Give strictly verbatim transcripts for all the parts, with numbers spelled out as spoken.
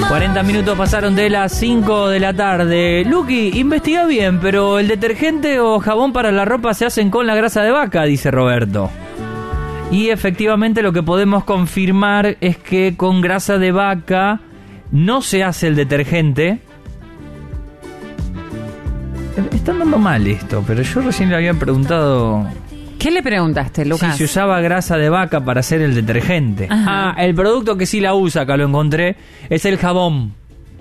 cuarenta minutos pasaron de las cinco de la tarde. Luqui, investiga bien, pero el detergente o jabón para la ropa se hacen con la grasa de vaca, dice Roberto. Y efectivamente lo que podemos confirmar es que con grasa de vaca no se hace el detergente. Está andando mal esto, pero yo recién le había preguntado... ¿Qué le preguntaste, Lucas? Si se usaba grasa de vaca para hacer el detergente. Ajá. Ah, el producto que sí la usa, acá lo encontré, es el jabón.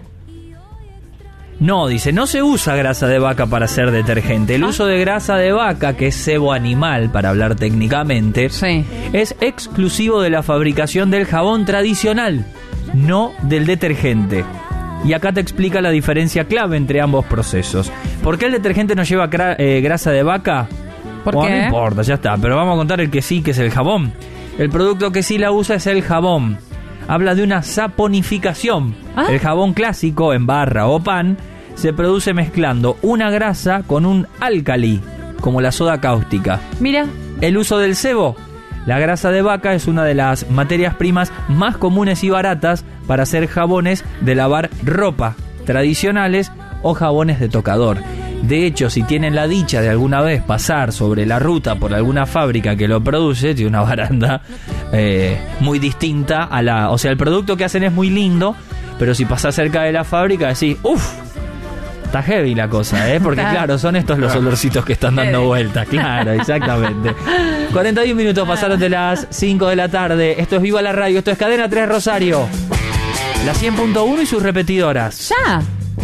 No, dice, no se usa grasa de vaca para hacer detergente. El ¿Ah? uso de grasa de vaca, que es sebo animal, para hablar técnicamente, sí. es exclusivo de la fabricación del jabón tradicional, no del detergente. Y acá te explica la diferencia clave entre ambos procesos. ¿Por qué el detergente no lleva gra- eh, grasa de vaca? ¿Por Bueno, qué? No importa, ya está. Pero vamos a contar el que sí, que es el jabón. El producto que sí la usa es el jabón. Habla de una saponificación. ¿Ah? El jabón clásico, en barra o pan, se produce mezclando una grasa con un álcali, como la soda cáustica. Mira. El uso del sebo. La grasa de vaca es una de las materias primas más comunes y baratas para hacer jabones de lavar ropa tradicionales o jabones de tocador. De hecho, si tienen la dicha de alguna vez pasar sobre la ruta por alguna fábrica que lo produce, tiene una baranda eh, muy distinta a la... O sea, el producto que hacen es muy lindo, pero si pasás cerca de la fábrica decís, uff, está heavy la cosa, ¿eh? Porque claro, son estos los olorcitos que están dando vueltas. Claro, exactamente. cuarenta y un minutos pasaron de las cinco de la tarde. Esto es Viva la Radio, esto es Cadena tres Rosario. La cien punto uno y sus repetidoras. ¡Ya!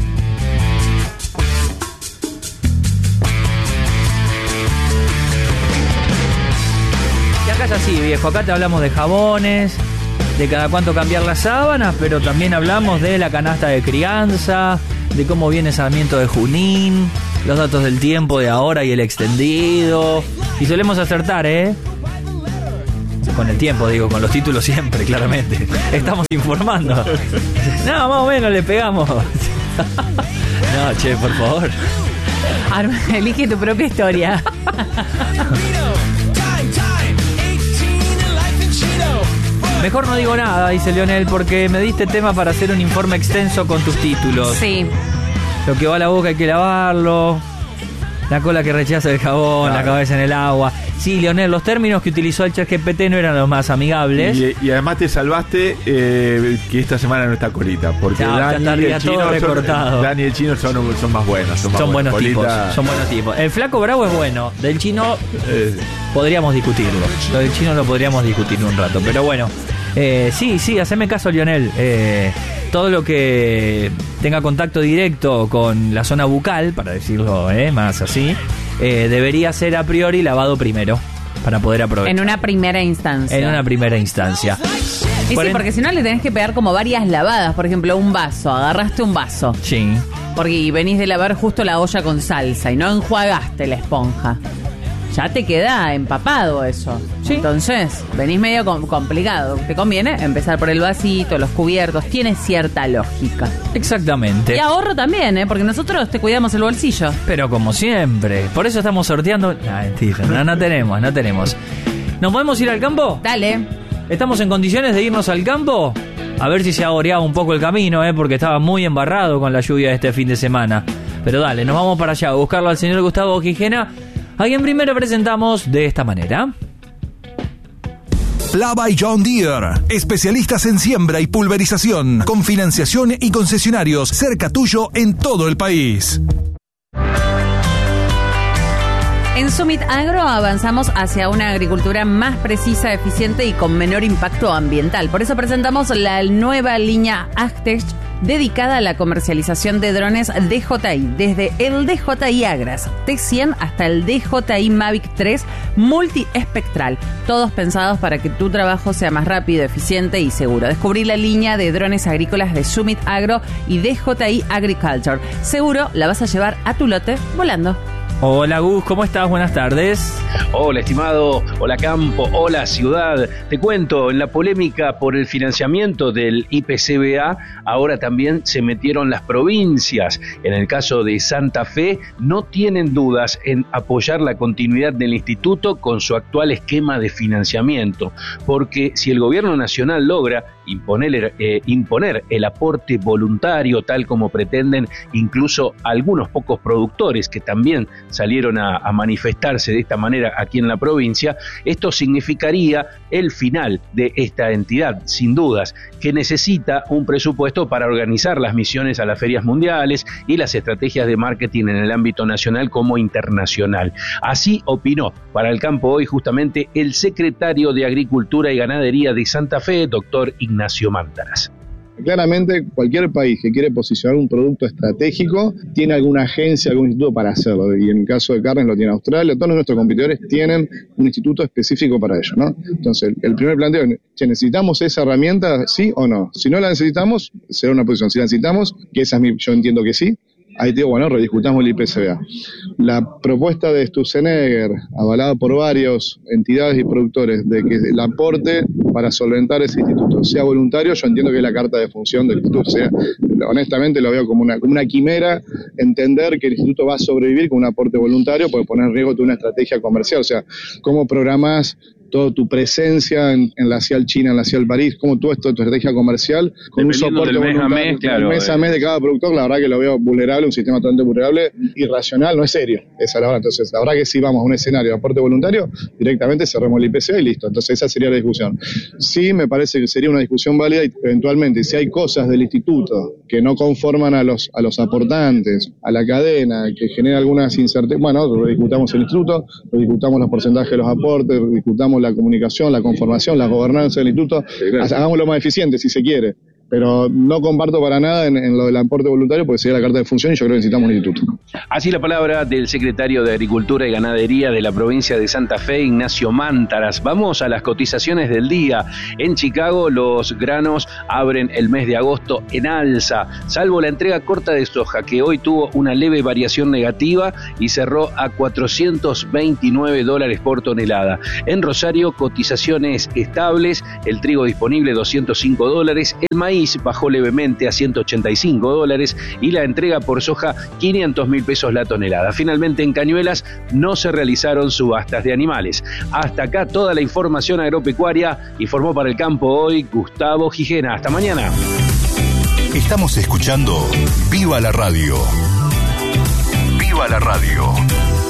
Es así, viejo, acá te hablamos de jabones, de cada cuánto cambiar las sábanas, pero también hablamos de la canasta de crianza, de cómo viene Sarmiento de Junín, los datos del tiempo de ahora y el extendido. Y solemos acertar, ¿eh? Con el tiempo, digo, con los títulos siempre, claramente. Estamos informando. No, más o menos le pegamos. No, che, por favor. Arma, elige tu propia historia. Mejor no digo nada, dice Leonel, porque me diste tema para hacer un informe extenso con tus títulos. Sí. Lo que va a la boca hay que lavarlo. La cola que rechaza el jabón, claro. La cabeza en el agua. Sí, Leonel, los términos que utilizó el ChatGPT no eran los más amigables. Y, y además te salvaste eh, que esta semana no está Colita. Porque no, Dani, y el Chino son, Dani y el Chino son, son más buenos. Son, más son buenos Colita... tipos. Son buenos tipos. El Flaco Bravo es bueno. Del Chino eh. podríamos discutirlo. Lo del Chino lo podríamos discutir un rato. Pero bueno, eh, sí, sí, haceme caso, Leonel. Eh, todo lo que tenga contacto directo con la zona bucal, para decirlo eh, más así, eh, debería ser a priori lavado primero para poder aprovechar. En una primera instancia. En una primera instancia. Y sí, porque si no le tenés que pegar como varias lavadas. Por ejemplo, un vaso, agarraste un vaso. Sí. Porque venís de lavar justo la olla con salsa y no enjuagaste la esponja. Ya te queda empapado eso. ¿Sí? Entonces, venís medio com- complicado. Te conviene empezar por el vasito, los cubiertos. Tiene cierta lógica. Exactamente. Y ahorro también, ¿eh? Porque nosotros te cuidamos el bolsillo. Pero como siempre. Por eso estamos sorteando... No, mentira. No, no tenemos, no tenemos. ¿Nos podemos ir al campo? Dale. ¿Estamos en condiciones de irnos al campo? A ver si se ha oreado un poco el camino, ¿eh? Porque estaba muy embarrado con la lluvia de este fin de semana. Pero dale, nos vamos para allá a buscarlo al señor Gustavo Quijena, a quien primero presentamos de esta manera. Plava y John Deere, especialistas en siembra y pulverización, con financiación y concesionarios cerca tuyo en todo el país. En Summit Agro avanzamos hacia una agricultura más precisa, eficiente y con menor impacto ambiental. Por eso presentamos la nueva línea Agtech, dedicada a la comercialización de drones D J I, desde el D J I Agras T cien hasta el D J I Mavic tres multiespectral, todos pensados para que tu trabajo sea más rápido, eficiente y seguro. Descubrí la línea de drones agrícolas de Summit Agro y D J I Agriculture. Seguro la vas a llevar a tu lote volando. Hola Gus, ¿cómo estás? Buenas tardes. Hola estimado, hola campo, hola ciudad. Te cuento, en la polémica por el financiamiento del I P C B A, ahora también se metieron las provincias. En el caso de Santa Fe, no tienen dudas en apoyar la continuidad del instituto con su actual esquema de financiamiento, porque si el gobierno nacional logra imponer, eh, imponer el aporte voluntario, tal como pretenden incluso algunos pocos productores que también salieron a, a manifestarse de esta manera aquí en la provincia. Esto significaría el final de esta entidad, sin dudas, que necesita un presupuesto para organizar las misiones a las ferias mundiales y las estrategias de marketing en el ámbito nacional como internacional. Así opinó para El Campo Hoy justamente el secretario de Agricultura y Ganadería de Santa Fe, doctor Ignacio Mántaras. Claramente, cualquier país que quiere posicionar un producto estratégico tiene alguna agencia, algún instituto para hacerlo. Y en el caso de carnes lo tiene Australia. Todos nuestros competidores tienen un instituto específico para ello, ¿no? Entonces, el primer planteo es, che, ¿necesitamos esa herramienta, sí o no? Si no la necesitamos, será una posición. Si la necesitamos, que esa es mi, yo entiendo que sí, ahí te digo, bueno, rediscutamos el I P C B A. La propuesta de Sturzenegger, avalada por varias entidades y productores, de que el aporte para solventar ese instituto sea voluntario, yo entiendo que es la carta de función del instituto. O sea, honestamente lo veo como una, como una quimera, entender que el instituto va a sobrevivir con un aporte voluntario, puede poner en riesgo toda una estrategia comercial. O sea, cómo programás toda tu presencia en, en la CIAL China, en la CIAL París, como tú esto, tu estrategia comercial, con un soporte del mes a voluntario, mes, claro, mes a mes de cada productor, la verdad que lo veo vulnerable, un sistema totalmente vulnerable, irracional, no es serio, esa es la verdad. Entonces, la verdad que si vamos a un escenario de aporte voluntario, directamente cerramos el I P C y listo. Entonces, esa sería la discusión. Sí, me parece que sería una discusión válida y eventualmente, si hay cosas del instituto que no conforman a los, a los aportantes, a la cadena, que genera algunas incertidumbres, bueno, rediscutamos el instituto, rediscutamos los porcentajes de los aportes, rediscutamos la comunicación, la conformación, la gobernanza del instituto, sí, claro. Hagámoslo más eficiente si se quiere, pero no comparto para nada en, en lo del aporte voluntario porque sería la carta de función y yo creo que necesitamos un instituto. Así la palabra del secretario de Agricultura y Ganadería de la provincia de Santa Fe, Ignacio Mántaras. Vamos a las cotizaciones del día. En Chicago los granos abren el mes de agosto en alza, salvo la entrega corta de soja que hoy tuvo una leve variación negativa y cerró a cuatrocientos veintinueve dólares por tonelada. En Rosario cotizaciones estables, el trigo disponible doscientos cinco dólares, el maíz bajó levemente a ciento ochenta y cinco dólares y la entrega por soja quinientos mil pesos la tonelada. Finalmente en Cañuelas no se realizaron subastas de animales. Hasta acá toda la información agropecuaria. Informó para El Campo Hoy Gustavo Gijena. Hasta mañana. Estamos escuchando Viva la Radio. Viva la Radio.